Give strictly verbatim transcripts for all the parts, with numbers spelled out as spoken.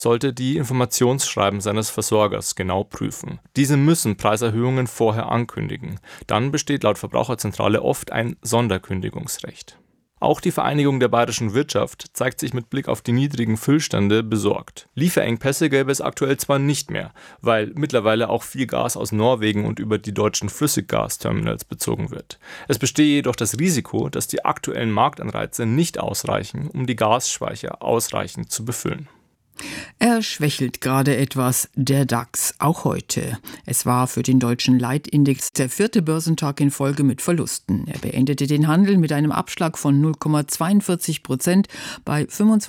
sollte die Informationsschreiben seines Versorgers genau prüfen. Diese müssen Preiserhöhungen vorher ankündigen. Dann besteht laut Verbraucherzentrale oft ein Sonderkündigungsrecht. Auch die Vereinigung der bayerischen Wirtschaft zeigt sich mit Blick auf die niedrigen Füllstände besorgt. Lieferengpässe gäbe es aktuell zwar nicht mehr, weil mittlerweile auch viel Gas aus Norwegen und über die deutschen Flüssiggasterminals bezogen wird. Es bestehe jedoch das Risiko, dass die aktuellen Marktanreize nicht ausreichen, um die Gasspeicher ausreichend zu befüllen. Er schwächelt gerade etwas, der DAX, auch heute. Es war für den deutschen Leitindex der vierte Börsentag in Folge mit Verlusten. Er beendete den Handel mit einem Abschlag von null Komma zweiundvierzig Prozent bei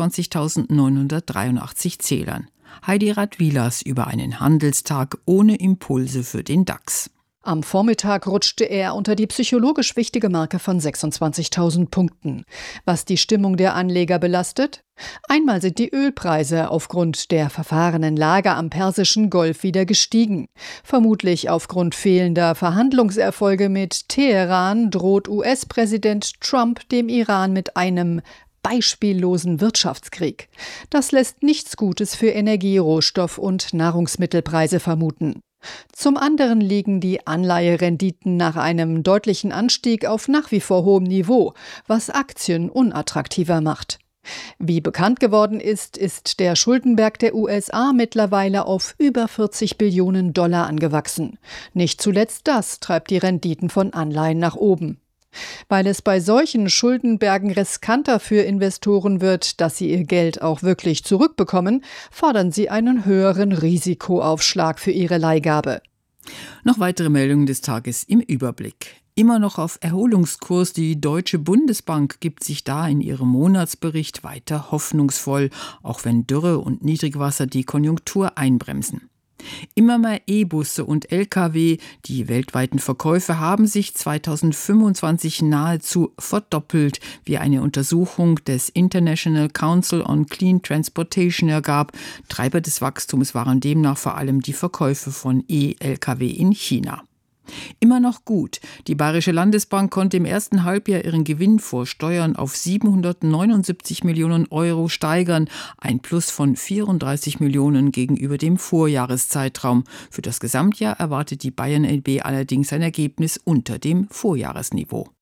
fünfundzwanzigtausendneunhundertdreiundachtzig Zählern. Heidi Radwilas über einen Handelstag ohne Impulse für den DAX. Am Vormittag rutschte er unter die psychologisch wichtige Marke von sechsundzwanzigtausend Punkten. Was die Stimmung der Anleger belastet? Einmal sind die Ölpreise aufgrund der verfahrenen Lage am Persischen Golf wieder gestiegen. Vermutlich aufgrund fehlender Verhandlungserfolge mit Teheran droht U S-Präsident Trump dem Iran mit einem beispiellosen Wirtschaftskrieg. Das lässt nichts Gutes für Energie-, Rohstoff- und Nahrungsmittelpreise vermuten. Zum anderen liegen die Anleiherenditen nach einem deutlichen Anstieg auf nach wie vor hohem Niveau, was Aktien unattraktiver macht. Wie bekannt geworden ist, ist der Schuldenberg der U S A mittlerweile auf über vierzig Billionen Dollar angewachsen. Nicht zuletzt das treibt die Renditen von Anleihen nach oben. Weil es bei solchen Schuldenbergen riskanter für Investoren wird, dass sie ihr Geld auch wirklich zurückbekommen, fordern sie einen höheren Risikoaufschlag für ihre Leihgabe. Noch weitere Meldungen des Tages im Überblick. Immer noch auf Erholungskurs, die Deutsche Bundesbank gibt sich da in ihrem Monatsbericht weiter hoffnungsvoll, auch wenn Dürre und Niedrigwasser die Konjunktur einbremsen. Immer mehr E-Busse und L K W, die weltweiten Verkäufe haben sich zweitausendfünfundzwanzig nahezu verdoppelt, wie eine Untersuchung des International Council on Clean Transportation ergab. Treiber des Wachstums waren demnach vor allem die Verkäufe von E-L K W in China. Immer noch gut. Die Bayerische Landesbank konnte im ersten Halbjahr ihren Gewinn vor Steuern auf siebenhundertneunundsiebzig Millionen Euro steigern, ein Plus von vierunddreißig Millionen gegenüber dem Vorjahreszeitraum. Für das Gesamtjahr erwartet die Bayern L B allerdings ein Ergebnis unter dem Vorjahresniveau.